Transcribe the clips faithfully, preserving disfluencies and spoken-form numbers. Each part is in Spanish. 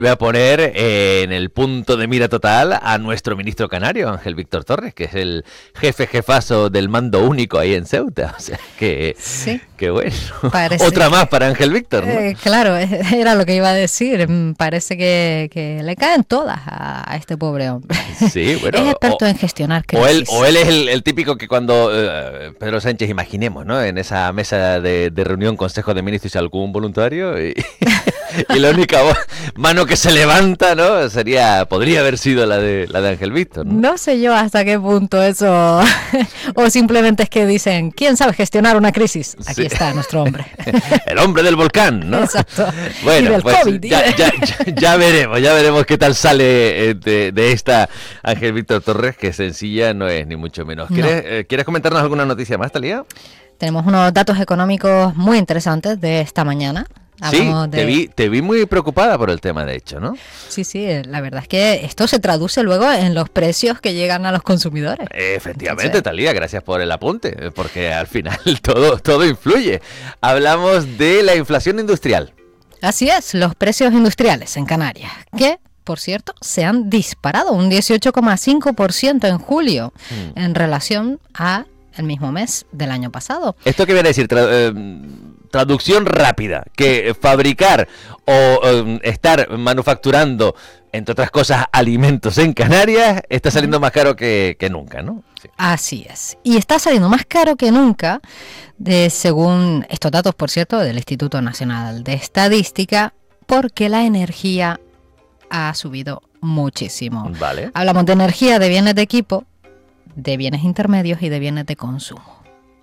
Voy a poner eh, en el punto de mira total a nuestro ministro canario, Ángel Víctor Torres, que es el jefe jefazo del mando único ahí en Ceuta. O sea, que, sí. que bueno. Parece Otra que, más para Ángel Víctor, ¿no? Eh, claro, era lo que iba a decir. Parece que, que le caen todas a, a este pobre hombre. Sí, bueno. Es experto o, en gestionar crisis. O él, o él es el, el típico que cuando eh, Pedro Sánchez, imaginemos, ¿no? En esa mesa de, de reunión, Consejo de Ministros, y algún voluntario y... y la única voz, mano que se levanta, ¿no? Sería, podría haber sido la de la de Ángel Víctor, ¿no? No sé yo hasta qué punto eso, o simplemente es que dicen, ¿quién sabe gestionar una crisis? Aquí sí. Está nuestro hombre. El hombre del volcán, ¿no? Exacto. Bueno, y del pues COVID, ya, ya, ya, ya veremos, ya veremos qué tal sale de, de esta Ángel Víctor Torres, que sencilla no es ni mucho menos. ¿Quieres, no. eh, ¿quieres comentarnos alguna noticia más, Talía? Tenemos unos datos económicos muy interesantes de esta mañana. Sí, de... te vi, te vi muy preocupada por el tema, de hecho, ¿no? Sí, sí, la verdad es que esto se traduce luego en los precios que llegan a los consumidores. Efectivamente, Entonces... Talía, gracias por el apunte, porque al final todo, todo influye. Hablamos de la inflación industrial. Así es, los precios industriales en Canarias, que, por cierto, se han disparado un dieciocho coma cinco por ciento en julio hmm. en relación a el mismo mes del año pasado. ¿Esto qué viene a decir? Tra- eh, traducción rápida, que fabricar o eh, estar manufacturando, entre otras cosas, alimentos en Canarias, está saliendo más caro que, que nunca, ¿no? Sí. Así es. Y está saliendo más caro que nunca, de, según estos datos, por cierto, del Instituto Nacional de Estadística, porque la energía ha subido muchísimo. Vale. Hablamos de energía, de bienes de equipo, de bienes intermedios y de bienes de consumo.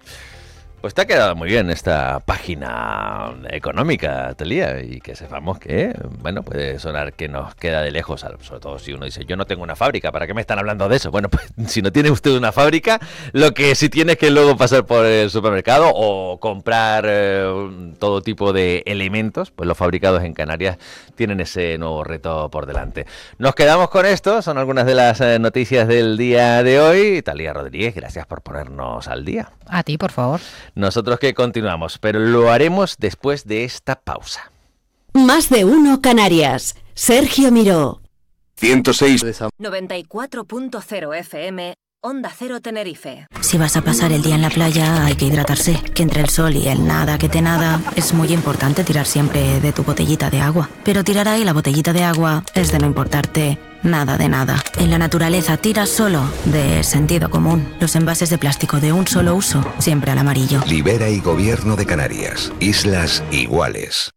Pues te ha quedado muy bien esta página económica, Talía, y que sepamos que, bueno, puede sonar que nos queda de lejos, sobre todo si uno dice, yo no tengo una fábrica, ¿para qué me están hablando de eso? Bueno, pues si no tiene usted una fábrica, lo que sí tiene es que luego pasar por el supermercado o comprar eh, todo tipo de elementos, pues los fabricados en Canarias tienen ese nuevo reto por delante. Nos quedamos con esto, son algunas de las eh, noticias del día de hoy. Talía Rodríguez, gracias por ponernos al día. A ti, por favor. Nosotros que continuamos, pero lo haremos después de esta pausa. Más de uno Canarias. Sergio Miró. ciento seis noventa y cuatro punto cero F M, Onda Cero Tenerife. Si vas a pasar el día en la playa, hay que hidratarse. Que entre el sol y el nada que te nada, es muy importante tirar siempre de tu botellita de agua. Pero tirar ahí la botellita de agua es de no importarte nada de nada. En la naturaleza tira solo de sentido común. Los envases de plástico de un solo uso, siempre al amarillo. Libera y Gobierno de Canarias. Islas iguales.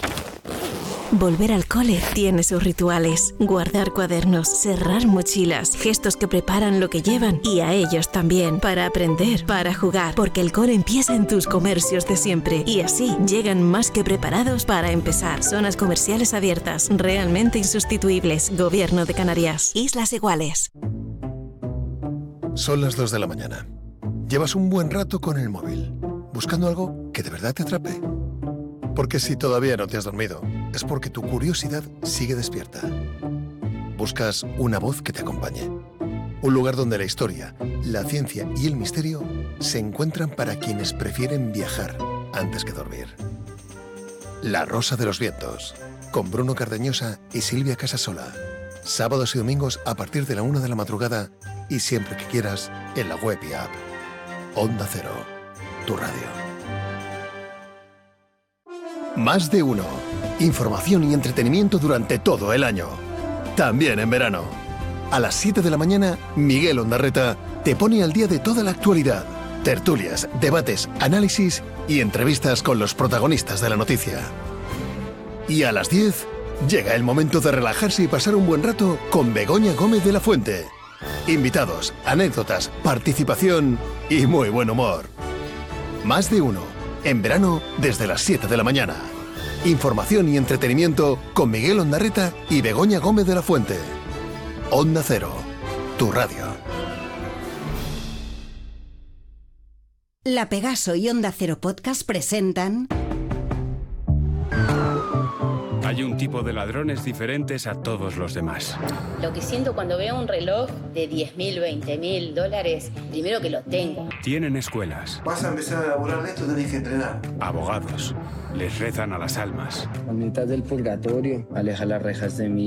Volver al cole tiene sus rituales. Guardar cuadernos, cerrar mochilas, gestos que preparan lo que llevan y a ellos también, para aprender, para jugar, porque el cole empieza en tus comercios de siempre y así llegan más que preparados para empezar. Zonas comerciales abiertas, realmente insustituibles. Gobierno de Canarias. Islas iguales. Son las dos de la mañana. Llevas un buen rato con el móvil, buscando algo que de verdad te atrape. Porque si todavía no te has dormido, es porque tu curiosidad sigue despierta. Buscas una voz que te acompañe. Un lugar donde la historia, la ciencia y el misterio se encuentran para quienes prefieren viajar antes que dormir. La Rosa de los Vientos, con Bruno Cardeñosa y Silvia Casasola. Sábados y domingos a partir de la una de la madrugada y siempre que quieras en la web y app. Onda Cero, tu radio. Más de uno. Información y entretenimiento durante todo el año. También en verano. A las siete de la mañana, Miguel Ondarreta te pone al día de toda la actualidad. Tertulias, debates, análisis y entrevistas con los protagonistas de la noticia. Y a las diez, llega el momento de relajarse y pasar un buen rato con Begoña Gómez de la Fuente. Invitados, anécdotas, participación y muy buen humor. Más de uno. En verano, desde las siete de la mañana. Información y entretenimiento con Miguel Ondarreta y Begoña Gómez de la Fuente. Onda Cero, tu radio. La Pegaso y Onda Cero Podcast presentan... Hay un tipo de ladrones diferentes a todos los demás. Lo que siento cuando veo un reloj de diez mil, veinte mil dólares, primero que lo tengo. Tienen escuelas. Vas a empezar a laburar de esto, tenés que entrenar. Abogados. Les rezan a las almas. A mitad del purgatorio, aleja las rejas de mí.